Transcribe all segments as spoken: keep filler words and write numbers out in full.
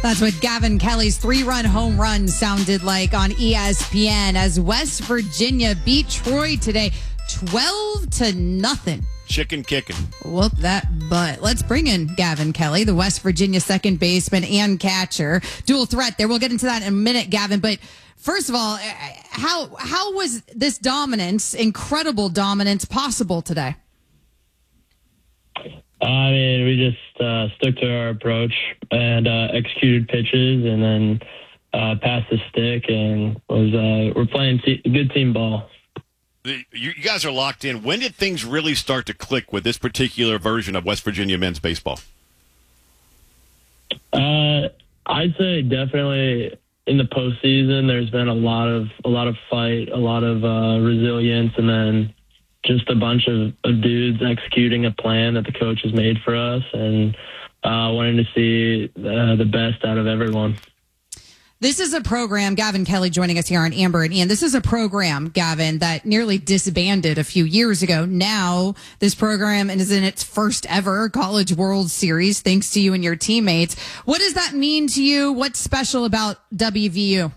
That's what Gavin Kelly's three-run home run sounded like on E S P N as West Virginia beat Troy today twelve to nothing. Chicken kicking. Whoop that butt. Let's bring in Gavin Kelly, the West Virginia second baseman and catcher. Dual threat there. We'll get into that in a minute, Gavin. But first of all, how how was this dominance, incredible dominance, possible today? I mean, we just uh, stuck to our approach and uh, executed pitches, and then uh, passed the stick, and was uh, we're playing te- good team ball. You, you guys are locked in. When did things really start to click with this particular version of West Virginia men's baseball? Uh, I'd say definitely in the postseason. There's been a lot of a lot of fight, a lot of uh, resilience, and then just a bunch of, of dudes executing a plan that the coach has made for us, and uh, wanting to see uh, the best out of everyone. This is a program, Gavin Kelly joining us here on Amber and Ian. This is a program, Gavin, that nearly disbanded a few years ago. Now this program is in its first ever College World Series, thanks to you and your teammates. What does that mean to you? What's special about W V U?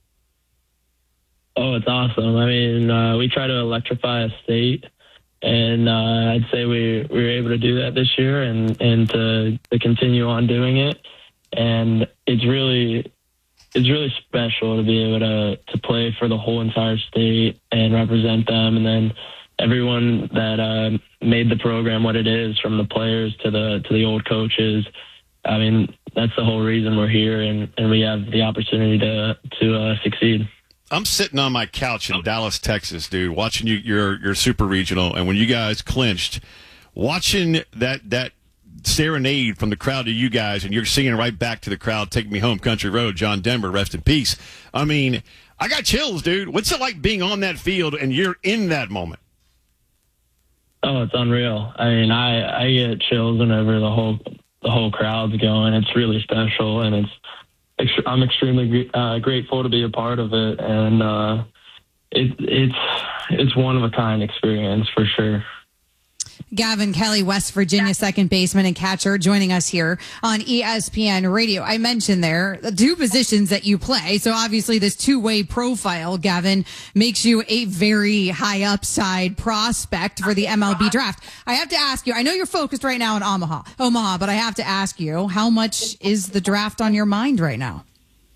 Oh, it's awesome. I mean, uh, we try to electrify a state, and uh, I'd say we, we were able to do that this year, and, and to, to continue on doing it. And it's really it's really special to be able to, to play for the whole entire state and represent them, and then everyone that uh, made the program what it is, from the players to the to the old coaches. I mean, that's the whole reason we're here, and, and we have the opportunity to, to uh, succeed. I'm sitting on my couch in Dallas, Texas, dude, watching you, your your super regional, and when you guys clinched, watching that that serenade from the crowd to you guys, and you're singing right back to the crowd, "Take Me Home, Country Road," John Denver, rest in peace. I mean, I got chills, dude. What's it like being on that field and you're in that moment? Oh, it's unreal. I mean, I, I get chills whenever the whole the whole crowd's going. It's really special, and it's I'm extremely uh, grateful to be a part of it, and uh, it, it's it's one of a kind experience for sure. Gavin Kelly, West Virginia second baseman and catcher, joining us here on E S P N Radio. I mentioned there the two positions that you play. So obviously this two-way profile, Gavin, makes you a very high upside prospect for the M L B draft. I have to ask you, I know you're focused right now in Omaha, Omaha, but I have to ask you, how much is the draft on your mind right now?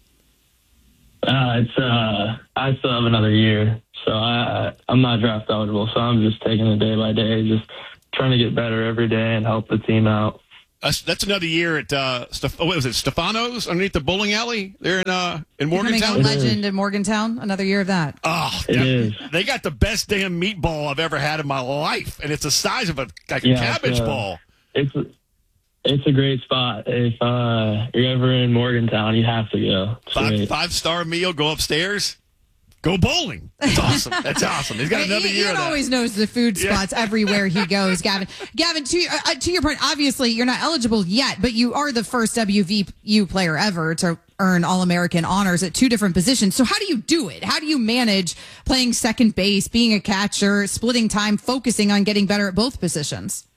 Uh, it's uh, I still have another year, so I, I'm not draft eligible, so I'm just taking it day by day, just trying to get better every day and help the team out. That's, that's another year at uh, Steph- what was it, Stefano's underneath the bowling alley there in uh, in Morgantown. Becoming a legend in Morgantown. Another year of that. Oh, it is. They got the best damn meatball I've ever had in my life, and it's the size of a like a yeah, cabbage it's, uh, ball. It's it's a great spot. If uh, you're ever in Morgantown, you have to go. It's Five great. five star meal. Go upstairs. Go bowling. That's awesome. That's awesome. He's got another Ian year of that. always knows the food spots yeah. everywhere he goes, Gavin. Gavin, to, uh, to your point, obviously you're not eligible yet, but you are the first W V U player ever to earn All-American honors at two different positions. So how do you do it? How do you manage playing second base, being a catcher, splitting time, focusing on getting better at both positions?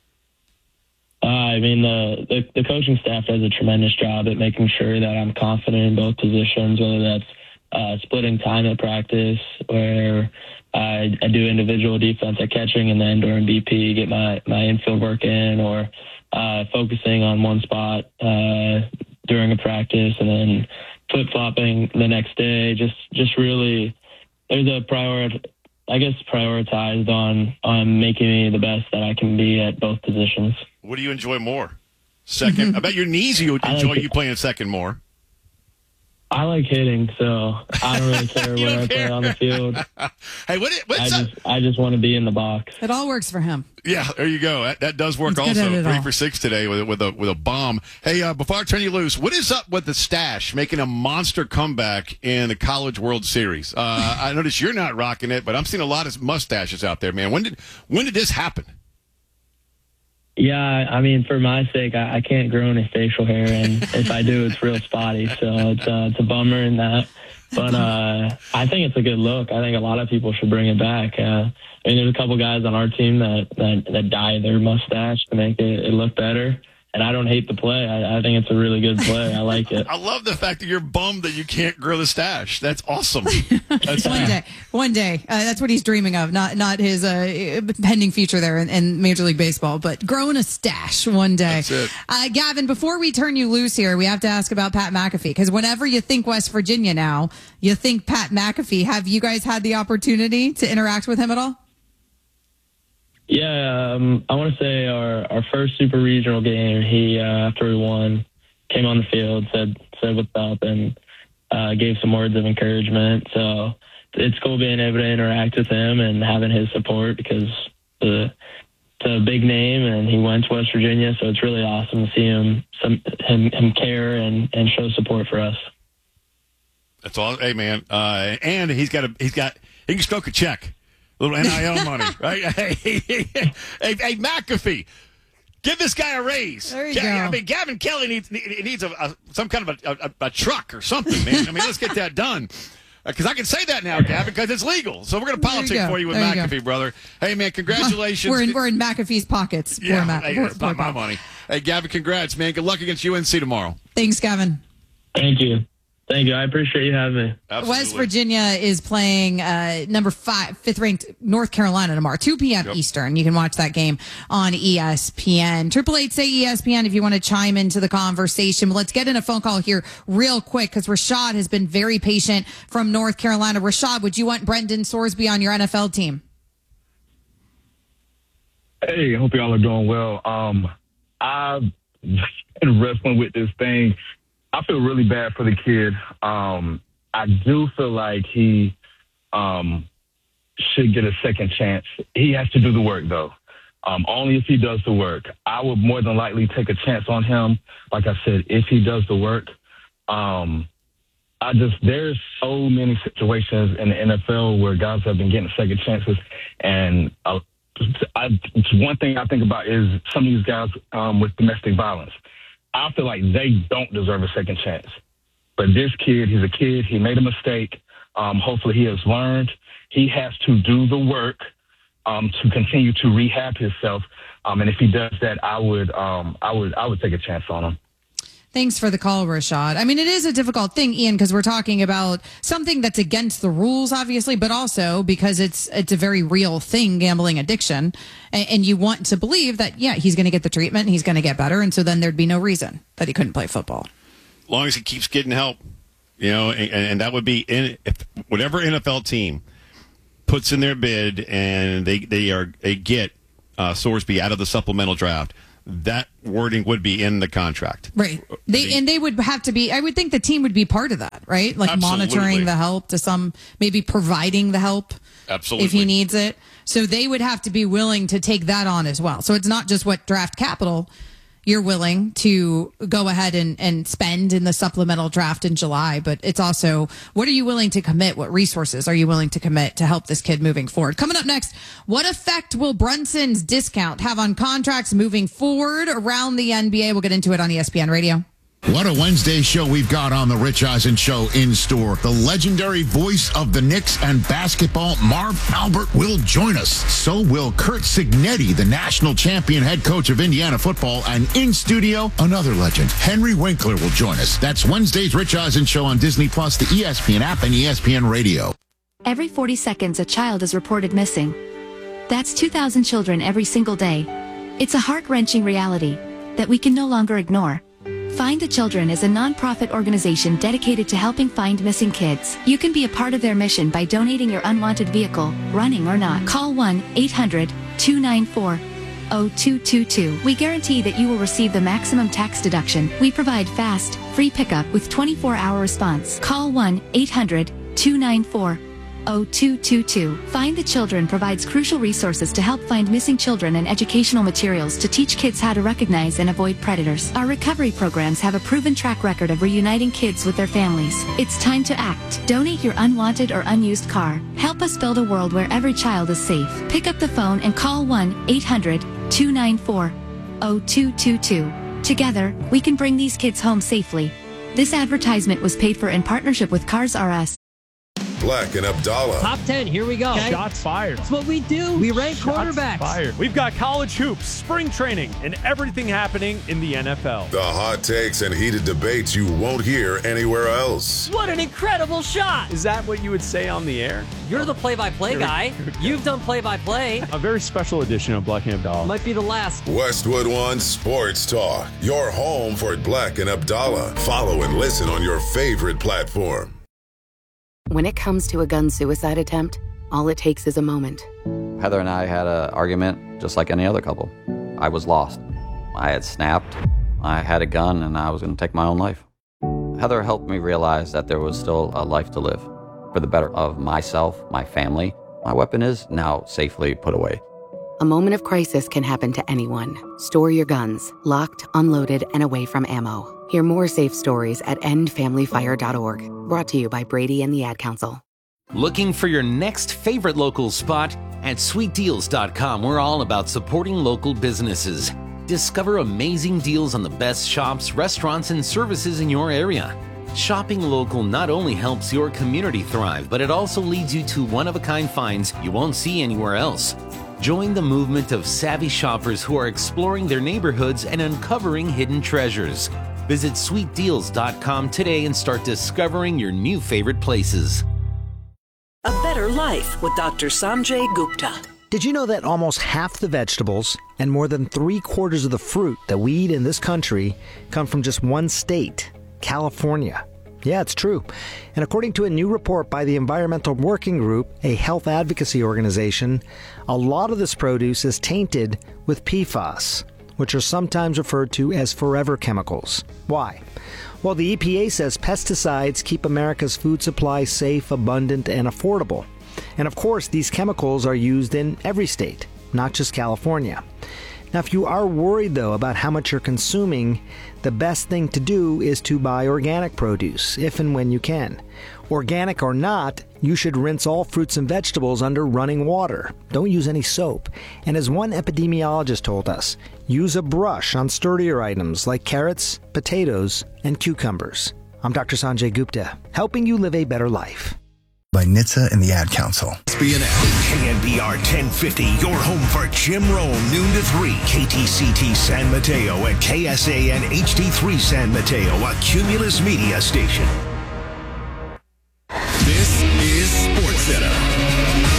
Uh, I mean, the, the, the coaching staff does a tremendous job at making sure that I'm confident in both positions, whether that's Uh, splitting time at practice, where I, I do individual defense at catching, and then during B P get my, my infield work in, or uh, focusing on one spot uh, during a practice, and then flip flopping the next day. Just just really, there's a priority, I guess, prioritized on on making me the best that I can be at both positions. What do you enjoy more? Second, I bet your knees you would enjoy like you playing second more. I like hitting, so I don't really care where I care. play on the field. Hey, what? What's I up? just, I just want to be in the box. It all works for him. Yeah, there you go. That, that does work He's good also. at it Three all. for six today with with a with a bomb. Hey, uh, before I turn you loose, what is up with the Stash making a monster comeback in the College World Series? Uh, I notice you're not rocking it, but I'm seeing a lot of mustaches out there, man. When did when did this happen? Yeah, I mean, for my sake, I, I can't grow any facial hair, and if I do, it's real spotty. So it's uh, it's a bummer in that. But uh, I think it's a good look. I think a lot of people should bring it back. Uh, I mean, there's a couple guys on our team that, that, that dye their mustache to make it, it look better. and I don't hate the play. I, I think it's a really good play. I like it. I love the fact that you're bummed that you can't grow the stash. That's awesome. That's one day, one day. Uh, that's what he's dreaming of. Not not his uh, pending future there in, in Major League Baseball, but growing a stash one day. That's it. Uh, Gavin, before we turn you loose here, we have to ask about Pat McAfee, because whenever you think West Virginia now, you think Pat McAfee. Have you guys had the opportunity to interact with him at all? Yeah, um, I want to say our, our first super regional game, he, uh, after we won, came on the field, said, said what's up, and uh, gave some words of encouragement. So it's cool being able to interact with him and having his support, because the, it's a big name and he went to West Virginia. So it's really awesome to see him, some, him, him care and, and show support for us. That's all. Hey, man. Uh, and he's got a, he's got, he can stroke a check. A little N I L money, right? Hey, hey, hey, hey, McAfee, give this guy a raise. There you Ga- go. I mean, Gavin Kelly needs needs a, a some kind of a, a, a truck or something, man. I mean, let's get that done. Because uh, I can say that now, Gavin, because it's legal. So we're going to There you politic go. for you with There you McAfee, go. brother. Hey, man, congratulations. We're in, we're in McAfee's pockets. yeah, Poor Matt. hey, Poor- that's poor not my Bob. money. Hey, Gavin, congrats, man. Good luck against U N C tomorrow. Thanks, Gavin. Thank you. Thank you. I appreciate you having me. Absolutely. West Virginia is playing uh, number five, fifth ranked North Carolina tomorrow, two p.m. Yep. Eastern. You can watch that game on E S P N. Triple eight say E S P N if you want to chime into the conversation. Let's get in a phone call here real quick, because Rashad has been very patient from North Carolina. Rashad, would you want Brendan Sorsby on your N F L team? Hey, I hope y'all are doing well. Um, I've been wrestling with this thing. I feel really bad for the kid. Um, I do feel like he um, should get a second chance. He has to do the work, though. Um, only if he does the work. I would more than likely take a chance on him. Like I said, if he does the work. Um, I just, there's so many situations in the N F L where guys have been getting second chances. And uh, I, one thing I think about is some of these guys um, with domestic violence. I feel like they don't deserve a second chance. But this kid, he's a kid. He made a mistake. Um, hopefully he has learned. He has to do the work um, to continue to rehab himself. Um, and if he does that, I would, um, I would, I would take a chance on him. Thanks for the call, Rashad. I mean, it is a difficult thing, Ian, because we're talking about something that's against the rules, obviously, but also because it's it's a very real thing, gambling addiction. And, and you want to believe that, yeah, he's going to get the treatment, he's going to get better, and so then there'd be no reason that he couldn't play football. As long as he keeps getting help, you know, and, and that would be in if whatever N F L team puts in their bid and they they are they get uh, Sorsby out of the supplemental draft. That wording would be in the contract. Right. They and they would have to be, I would think the team would be part of that, right? Like Absolutely. monitoring the help to some, maybe providing the help. Absolutely. If he needs it. So they would have to be willing to take that on as well. So it's not just what draft capital you're willing to go ahead and, and spend in the supplemental draft in July, but it's also, what are you willing to commit? What resources are you willing to commit to help this kid moving forward? Coming up next, what effect will Brunson's discount have on contracts moving forward around the N B A? We'll get into it on E S P N Radio. What a Wednesday show we've got on the Rich Eisen Show in store. The legendary voice of the Knicks and basketball, Marv Albert, will join us. So will Kurt Signetti, the national champion head coach of Indiana football. And in studio, another legend, Henry Winkler, will join us. That's Wednesday's Rich Eisen Show on Disney Plus, the E S P N app, and E S P N Radio. Every forty seconds, a child is reported missing. That's two thousand children every single day. It's a heart-wrenching reality that we can no longer ignore. Find the Children is a non-profit organization dedicated to helping find missing kids. You can be a part of their mission by donating your unwanted vehicle, running or not. Call one eight hundred two nine four zero two two two. We guarantee that you will receive the maximum tax deduction. We provide fast, free pickup with twenty-four hour response. Call one eight hundred two nine four zero two two two. Find the Children provides crucial resources to help find missing children and educational materials to teach kids how to recognize and avoid predators. Our recovery programs have a proven track record of reuniting kids with their families. It's time to act. Donate your unwanted or unused car. Help us build a world where every child is safe. Pick up the phone and call one eight hundred two nine four zero two two two. Together, we can bring these kids home safely. This advertisement was paid for in partnership with Cars R Us. Black and Abdallah. Top ten, here we go. Okay. Shots fired. That's what we do. We rank Shots quarterbacks. Fired. We've got college hoops, spring training, and everything happening in the N F L. The hot takes and heated debates you won't hear anywhere else. What an incredible shot. Is that what you would say on the air? You're the play-by-play guy. You've done play-by-play. A very special edition of Black and Abdallah. Might be the last. Westwood One Sports Talk. Your home for Black and Abdallah. Follow and listen on your favorite platform. When it comes to a gun suicide attempt, all it takes is a moment. Heather and I had an argument just like any other couple. I was lost. I had snapped. I had a gun and I was going to take my own life. Heather helped me realize that there was still a life to live. For the better of myself, my family, my weapon is now safely put away. A moment of crisis can happen to anyone. Store your guns, locked, unloaded, and away from ammo. Hear more safe stories at end family fire dot org. Brought to you by Brady and the Ad Council. Looking for your next favorite local spot? At sweet deals dot com, we're all about supporting local businesses. Discover amazing deals on the best shops, restaurants, and services in your area. Shopping local not only helps your community thrive, but it also leads you to one-of-a-kind finds you won't see anywhere else. Join the movement of savvy shoppers who are exploring their neighborhoods and uncovering hidden treasures. Visit sweet deals dot com today and start discovering your new favorite places. A better life with Doctor Sanjay Gupta. Did you know that almost half the vegetables and more than three quarters of the fruit that we eat in this country come from just one state, California? Yeah, it's true. And according to a new report by the Environmental Working Group, a health advocacy organization, a lot of this produce is tainted with P FAS, which are sometimes referred to as forever chemicals. Why? Well, the E P A says pesticides keep America's food supply safe, abundant, and affordable. And of course, these chemicals are used in every state, not just California. Now, if you are worried, though, about how much you're consuming, the best thing to do is to buy organic produce, if and when you can. Organic or not, you should rinse all fruits and vegetables under running water. Don't use any soap. And as one epidemiologist told us, use a brush on sturdier items like carrots, potatoes, and cucumbers. I'm Doctor Sanjay Gupta, helping you live a better life. By N H T S A and the Ad Council. K N B R ten fifty, your home for Jim Rome, noon to three. K T C T San Mateo and K S A N H D three San Mateo, a Cumulus media station. This is SportsCenter.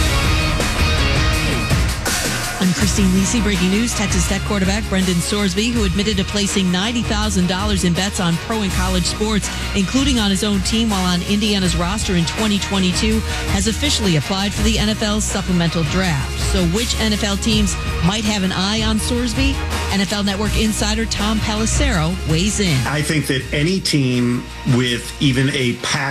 I'm Christine Lisi. Breaking news, Texas Tech quarterback Brendan Sorsby, who admitted to placing ninety thousand dollars in bets on pro and college sports, including on his own team while on Indiana's roster in twenty twenty-two, has officially applied for the N F L's supplemental draft. So which N F L teams might have an eye on Sorsby? N F L Network insider Tom Pelissero weighs in. I think that any team with even a pass